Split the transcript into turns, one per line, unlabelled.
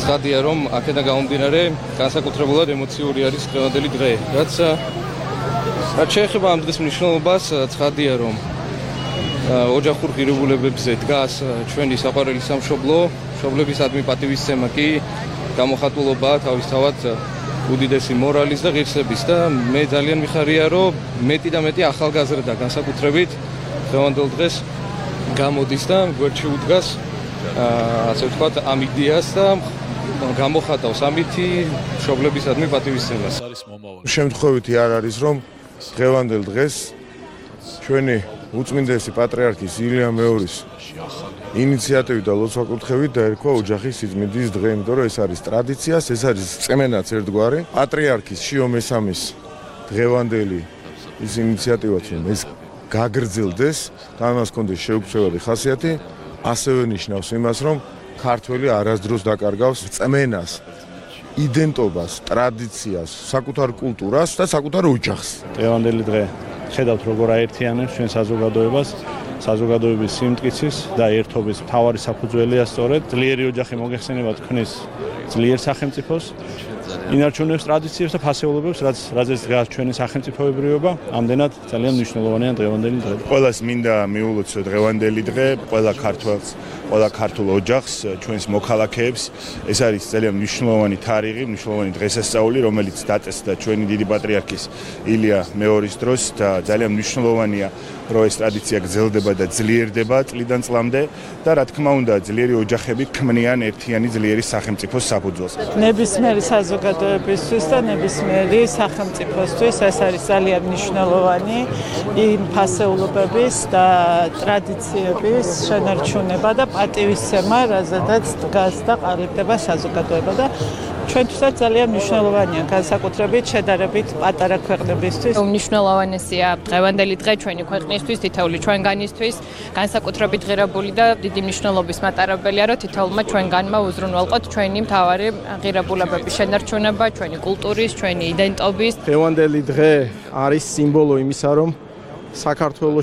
ცხადია, რომ აქედან გამომდინარე განსაკუთრებულად ემოციური არის დღევანდელი დღე. რაც შეეხება ამ დღის მნიშვნელობას, ცხადია, რომ ოჯახურ ღირებულებებზე დგას ჩვენი საყვარელი სამშობლო, მშობლებისადმი პატივისცემა კი გამოხატულობაა თავისთავად უდიდესი მორალის და ღირსების და მე ძალიან მიხარია, რომ მეტი და მეტი ახალგაზრდა განსაკუთრებით დღევანდელ დღეს გამოდის და გვერდში უდგას ასე ვთქვათ ამ იდეას და გამოხატავს ამითი მშობლებისადმი პატივისცემას.
შემთხვევითი არ არის, რომ დღევანდელ დღეს ჩვენი უწმინდესი პატრიარქის ილია მეორის ინიციატივით და ლოცვა-კურთხევით დაერქვა ოჯახის სიწმინდის დღე, იმიტომ რომ ეს არის ტრადიციას, ეს არის წმენაც ერთგვარი. პატრიარქის შიო მესამის დღევანდელი ის ინიციატივაც რომ ეს გაგრძელდეს და ამას კონდეს შეუქმნელი ხასიათი, ასევე ნიშნავს იმას, რომ ქართველი არასდროს დაკარგავს წმენას, იდენტობას, ტრადიციას, საკუთარ კულტურას და საკუთარ ოჯახს.
დღევანდელი დღე ხედავთ როგორ აერთიანებს ჩვენ საზოგადოებას, საზოგადოების სიმტკიცის და ერთობის მთავარი საფუძველია სწორედ ძლიერი ოჯახი მოგეხსენება თქვნის ძლიერ სახელმწიფოს, ინარჩუნებს ტრადიციებს და ფასეულობებს, რაზეც დგას ჩვენი სახელმწიფოებრიობა, ამდენად ძალიან მნიშვნელოვანია დღევანდელი დღე.
ყველას მინდა მიულოცო დღევანდელი დღე, ყველა ქართველს, ყველა ქართულ ოჯახს, ჩვენს მოქალაქეებს. ეს არის ძალიან მნიშვნელოვანი თარიღი, მნიშვნელოვანი დღესასწაული, რომელიც დაწესდა ჩვენი დიდი პატრიარქის ილია მეორის დროს და ძალიან მნიშვნელოვანია, რომ ეს ტრადიცია გრძელდება და ძლიერდება წლიდან წლამდე და რა თქმა უნდა, ძლიერი ოჯახები ქმნიან ერთიანი ძლიერი სახელმწიფოს საფუძველს.
ნებისმიერი საზოგადოებისთვის და ნებისმიერი სახელმწიფოსთვის ეს არის ძალიან მნიშვნელოვანი იმ ფასეულობების და ტრადიციების შენარჩუნება და პატივისცემა, რაზედაც დგას და ყალიბდება საზოგადოება და ჩვენთვისაც ძალიან მნიშვნელოვანია განსაკუთრებით შედარებით პატარა ქვეყნებისთვის.
უმნიშვნელოვანესია დღევანდელი დღე ჩვენი ქვეყნისთვის, თითოეული ჩვენგანისთვის, განსაკუთრებით ღირებული და დიდი მნიშვნელობის მატარებელია, რომ თითოეულმა ჩვენგანმა უზრუნველყოთ ჩვენი მთავარი ღირებულებების შენარჩუნება, ჩვენი კულტურის, ჩვენი იდენტობის.
დღევანდელი დღე არის სიმბოლო იმისა, რომ საქართველოს